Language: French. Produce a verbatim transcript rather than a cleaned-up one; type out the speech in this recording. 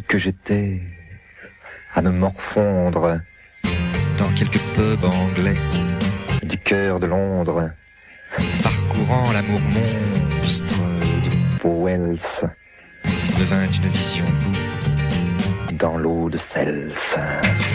fille que j'étais, à me morfondre dans quelques pubs anglais, du cœur de Londres, parcourant l'amour monstre de pour Wells, devint une vision dans l'eau de Seltz.